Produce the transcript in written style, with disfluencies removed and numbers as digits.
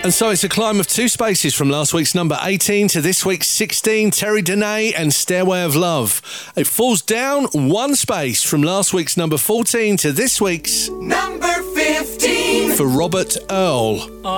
And so it's a climb of 2 spaces from last week's number 18 to this week's 16, Terry Dene and Stairway of Love. It falls down 1 space from last week's number 14 to this week's number 15 for Robert Earl.